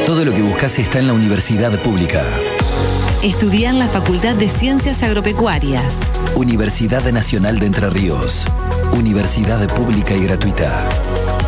Todo lo que buscas está en la Universidad Pública. Estudia en la Facultad de Ciencias Agropecuarias. Universidad Nacional de Entre Ríos. Universidad pública y gratuita.